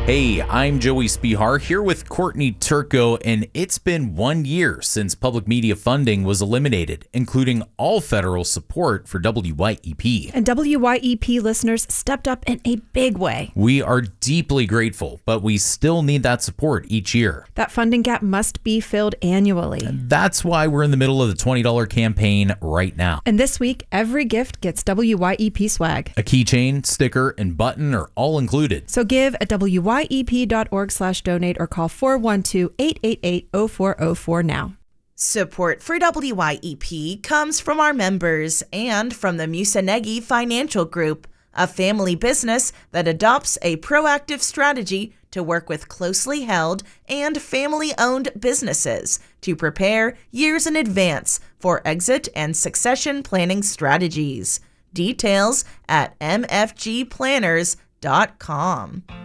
Hey, I'm Joey Spihar here with Courtney Turco, and it's been 1 year since public media funding was eliminated, including all federal support for WYEP. And WYEP listeners stepped up in a big way. We are deeply grateful, but we still need that support each year. That funding gap must be filled annually. That's why we're in the middle of the $20 campaign right now. And this week, every gift gets WYEP swag. A keychain, sticker, and button are all included. So give at wyep.org/donate or call 412-888-0404 now. Support for WYEP comes from our members and from the Musanegi Financial Group, a family business that adopts a proactive strategy to work with closely held and family-owned businesses to prepare years in advance for exit and succession planning strategies. Details at mfgplanners.com.